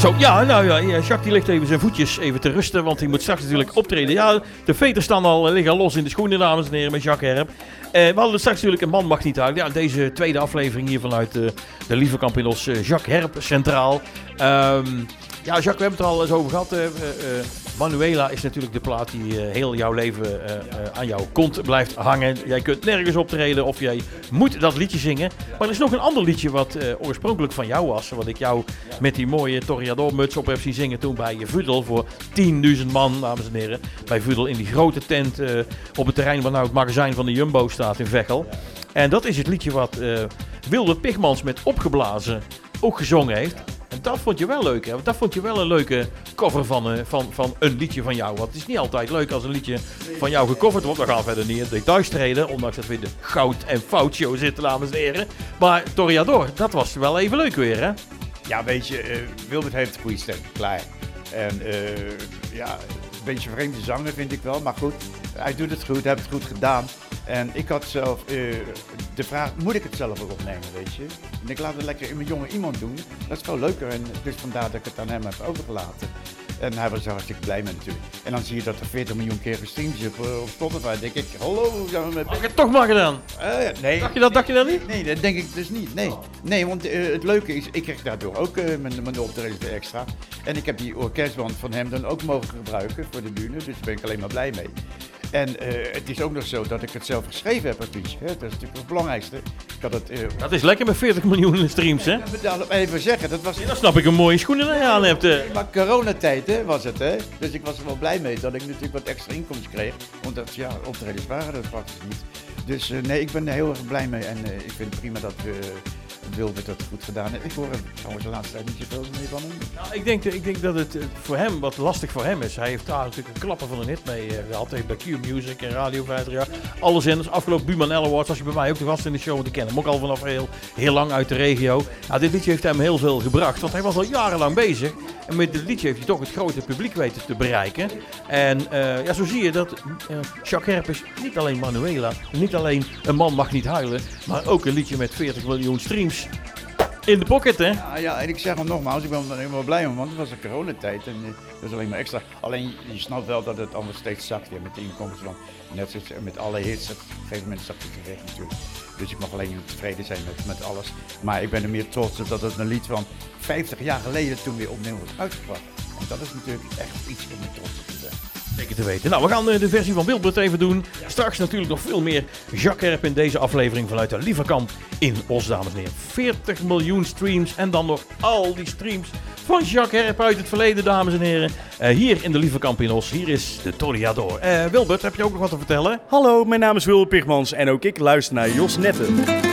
Zo, ja, nou ja, Jacques die ligt even zijn voetjes even te rusten, want hij moet straks natuurlijk optreden. Ja, de veters liggen al los in de schoenen, dames en heren, met Jacques Herp. We hadden straks natuurlijk een man mag niet uit. Ja, deze tweede aflevering hier vanuit de Lieve Campinos, Jacques Herp centraal. Ja, Jacques, we hebben het er al eens over gehad. Manuela is natuurlijk de plaat die heel jouw leven aan jouw kont blijft hangen. Jij kunt nergens optreden of jij moet dat liedje zingen. Maar er is nog een ander liedje wat oorspronkelijk van jou was. Wat ik jou met die mooie Toreador muts op heb zien zingen toen bij Vudel voor 10.000 man, dames en heren. Bij Vudel in die grote tent op het terrein waar nou het magazijn van de Jumbo staat in Veghel. En dat is het liedje wat Wilbert Pigmans met Opgeblazen ook gezongen heeft. En dat vond je wel leuk, hè? Want dat vond je wel een leuke cover van een liedje van jou. Want het is niet altijd leuk als een liedje van jou gecoverd wordt. We gaan verder niet in details treden, ondanks dat we in de goud- en fout-show zitten, dames en heren. Maar Toreador, dat was wel even leuk weer, hè? Ja, weet je, Wilbert heeft een goede stem, klaar. En ja, een beetje vreemde zanger vind ik wel, maar goed. Hij doet het goed, hij heeft het goed gedaan. En ik had zelf de vraag, moet ik het zelf ook opnemen, weet je? En ik laat het lekker in mijn jonge iemand doen. Dat is veel leuker en dus vandaar dat ik het aan hem heb overgelaten. En hij was er hartstikke blij mee natuurlijk. En dan zie je dat er 40 miljoen keer gestreamd is op Spotify. Dan denk ik, hallo, zijn we met... Had ik het toch maar gedaan? Nee. Dacht je dat niet? Nee, dat denk ik dus niet. Nee, want het leuke is, ik kreeg daardoor ook mijn optreden extra. En ik heb die orkestband van hem dan ook mogen gebruiken voor de bühne. Dus daar ben ik alleen maar blij mee. En het is ook nog zo dat ik het zelf geschreven heb, het liedje. Dat is natuurlijk het belangrijkste. Dat is lekker met 40 miljoen streams, hè? Even zeggen, dat was... Dan snap ik een mooie schoenen dat je aan hebt. Maar coronatijd hè, was het, hè. Dus ik was er wel blij mee dat ik natuurlijk wat extra inkomsten kreeg. Omdat, ja, optredens waren dat praktisch niet. Dus nee, ik ben er heel erg blij mee. En ik vind het prima dat Wilbert dat goed gedaan heeft. Ik hoor trouwens de laatste tijd niet zoveel meer van hem. Nou, ik denk dat het voor hem wat lastig voor hem is. Hij heeft daar natuurlijk een klapper van een hit mee gehad. Hij heeft bij Q-Music en Radio 50 jaar. Alle zenders. Afgelopen Buurman Awards was je bij mij ook de gast in de show. Want ik ken hem ook al vanaf heel lang uit de regio. Nou, dit liedje heeft hem heel veel gebracht. Want hij was al jarenlang bezig. En met dit liedje heeft hij toch het grote publiek weten te bereiken. En ja, zo zie je dat Jacques Herp is niet alleen Manuela. Niet alleen Een man mag niet huilen. Maar ook een liedje met 40 miljoen streams. In de pocket, hè? Ja, en ik zeg hem nogmaals, ik ben er helemaal blij mee, want het was een coronatijd en dat is alleen maar extra. Alleen, je snapt wel dat het allemaal steeds zakt weer met de inkomsten, want net zoals met alle hits, op een gegeven moment zakt het weg natuurlijk. Dus ik mag alleen tevreden zijn met alles. Maar ik ben er meer trots op dat het een lied van 50 jaar geleden toen weer opnieuw was uitgebracht. En dat is natuurlijk echt iets om er trots op te zijn. Zeker te weten. Nou, we gaan de versie van Wilbert even doen. Straks natuurlijk nog veel meer Jacques Herp in deze aflevering vanuit de Lieverkamp in Os, dames en heren. 40 miljoen streams en dan nog al die streams van Jacques Herp uit het verleden, dames en heren. Hier in de Lieverkamp in Os. Hier is de Toreador. Wilbert, heb je ook nog wat te vertellen? Hallo, mijn naam is Wilbert Pigmans en ook ik luister naar Jos Netten.